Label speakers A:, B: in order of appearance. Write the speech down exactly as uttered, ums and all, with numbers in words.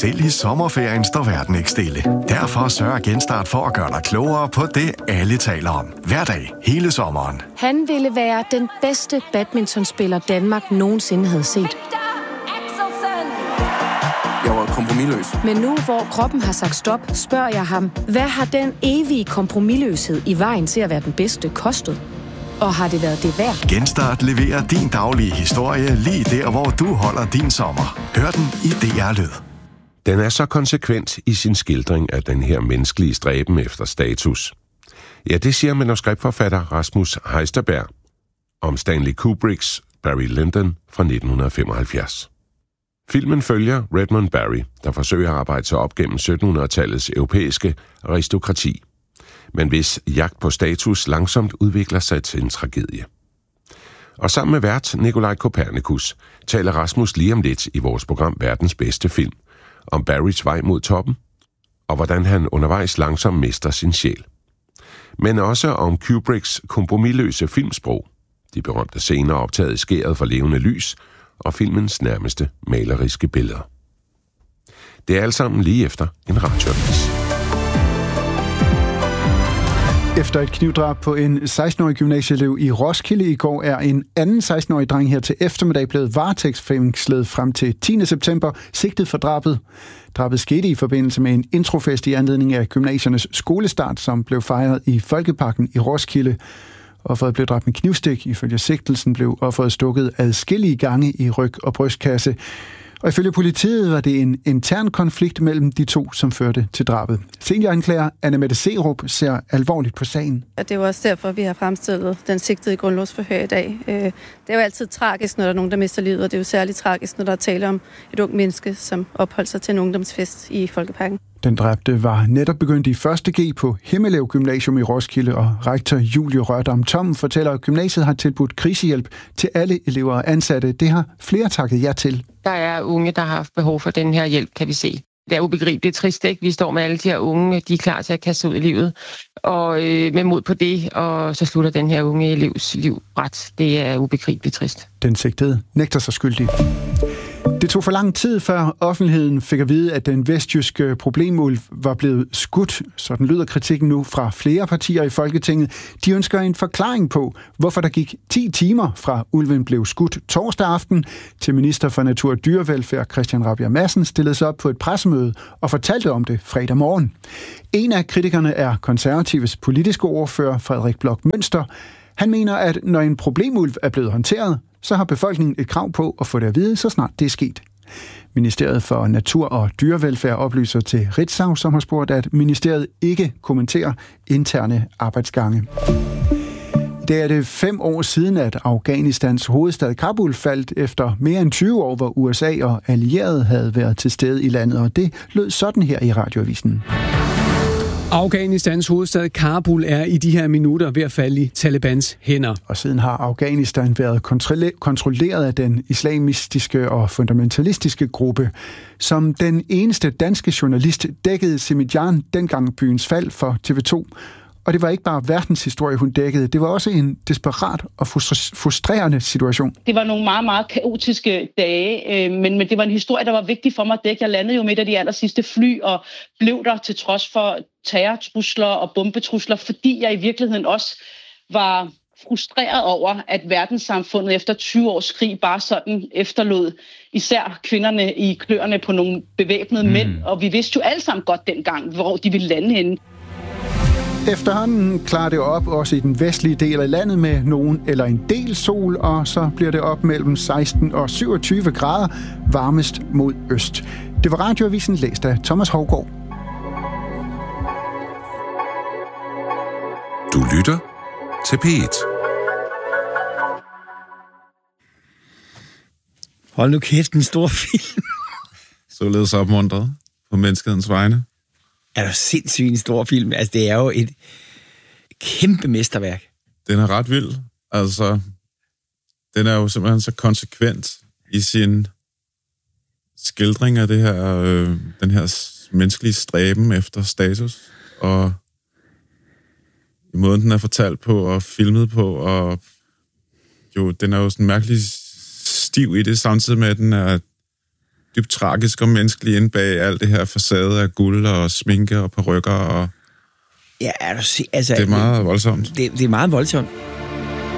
A: Selv i sommerferien står verden ikke stille. Derfor sørger Genstart for at gøre dig klogere på det, alle taler om. Hver dag, hele sommeren.
B: Han ville være den bedste badmintonspiller, Danmark nogensinde havde set.
C: Jeg var kompromisløs.
B: Men nu, hvor kroppen har sagt stop, spørger jeg ham, hvad har den evige kompromisløshed i vejen til at være den bedste kostet? Og har det været det værd?
A: Genstart leverer din daglige historie lige der, hvor du holder din sommer. Hør den i D R Lyd.
D: Den er så konsekvent i sin skildring af den her menneskelige stræben efter status. Ja, det siger manuskriptforfatter Rasmus Heisterberg om Stanley Kubricks Barry Lyndon fra nitten femoghalvfjerds. Filmen følger Redmond Barry, der forsøger at arbejde sig op gennem syttenhundredetallets europæiske aristokrati, men hvis jagt på status langsomt udvikler sig til en tragedie. Og sammen med vært Nikolaj Kopernikus taler Rasmus lige om lidt i vores program Verdens bedste film om Barrys vej mod toppen, og hvordan han undervejs langsomt mister sin sjæl. Men også om Kubricks kompromisløse filmsprog, de berømte scener optaget i skæret for levende lys, og filmens nærmeste maleriske billeder. Det er alt sammen lige efter en radioavis.
E: Efter et knivdrab på en seksten-årig gymnasieelev i Roskilde i går, er en anden seksten-årig dreng her til eftermiddag blevet varetægtsfængslet frem til tiende september, sigtet for drabet. Drabet skete i forbindelse med en introfest i anledning af gymnasiernes skolestart, som blev fejret i Folkeparken i Roskilde. Offeret blev dræbt med knivstik. Ifølge sigtelsen blev offeret stukket adskillige gange i ryg- og brystkasse. Og ifølge politiet var det en intern konflikt mellem de to, som førte til drabet. Senioranklager Annemette Serup ser alvorligt på sagen.
F: Det er jo også derfor, vi har fremstillet den sigtede i grundlovsforhør i dag. Det er jo altid tragisk, når der er nogen, der mister livet, og det er jo særligt tragisk, når der er tale om et ung menneske, som opholdt sig til en ungdomsfest i Folkeparken.
E: Den dræbte var netop begyndt i første G på Himmelev Gymnasium i Roskilde, og rektor Julie Rørdam Tom fortæller, at gymnasiet har tilbudt krisehjælp til alle elever og ansatte. Det har flere takket ja til.
G: Der er unge, der har haft behov for den her hjælp, kan vi se. Det er ubegribeligt, det er trist, ikke? Vi står med alle de her unge, de er klar til at kaste ud i livet, og øh, med mod på det, og så slutter den her unge elevs liv bræt. Det er ubegribeligt trist.
E: Den sigtede nægter sig skyldig. Det tog for lang tid, før offentligheden fik at vide, at den vestjyske problemulv var blevet skudt. Sådan lyder kritikken nu fra flere partier i Folketinget. De ønsker en forklaring på, hvorfor der gik ti timer fra ulven blev skudt torsdag aften, til minister for Natur og Dyrevelfærd Christian Rabjerg Madsen stillede sig op på et pressemøde og fortalte om det fredag morgen. En af kritikerne er konservatives politiske ordfører Frederik Bloch Münster. Han mener, at når en problemulv er blevet håndteret, så har befolkningen et krav på at få det at vide, så snart det er sket. Ministeriet for Natur og Dyrevelfærd oplyser til Ritzau, som har spurgt, at ministeriet ikke kommenterer interne arbejdsgange. I dag er det fem år siden, at Afghanistans hovedstad Kabul faldt efter mere end tyve år, hvor U S A og allierede havde været til stede i landet, og det lød sådan her i radioavisen.
H: Afghanistans hovedstad Kabul er i de her minutter ved at falde i Talibans hænder.
E: Og siden har Afghanistan været kontrolleret af den islamistiske og fundamentalistiske gruppe. Som den eneste danske journalist dækkede Simidjan dengang byens fald for T V to. Og det var ikke bare verdenshistorie, hun dækkede. Det var også en desperat og frustrerende situation.
I: Det var nogle meget, meget kaotiske dage, men, men det var en historie, der var vigtig for mig at dække. Jeg landede jo midt af de aller sidste fly og blev der til trods for terrortrusler og bombetrusler, fordi jeg i virkeligheden også var frustreret over, at verdenssamfundet efter tyve års krig bare sådan efterlod især kvinderne i kløerne på nogle bevæbnede mm. mænd. Og vi vidste jo alle sammen godt dengang, hvor de ville lande henne.
E: Efterhånden klarer det op også i den vestlige del af landet med nogen eller en del sol, og så bliver det op mellem seksten og syvogtyve grader, varmest mod øst. Det var radioavisen læst af Thomas Hougaard.
D: Du lytter til P et.
J: Hold nu kæft, en stor film.
K: Således opmuntret på menneskehedens vegne.
J: Er der sindssygt en stor film? Altså, det er jo et kæmpe mesterværk.
K: Den er ret vild. Altså, den er jo simpelthen så konsekvent i sin skildring af det her, øh, den her menneskelige stræben efter status, og i måden, den er fortalt på og filmet på, og jo, den er jo sådan mærkelig stiv i det, samtidig med, at den er dybt tragisk og menneskelig inde bag alt det her facade af guld og sminke og perukker. Og
J: ja, er du se, altså,
K: det er meget voldsomt.
J: Det, det er meget voldsomt.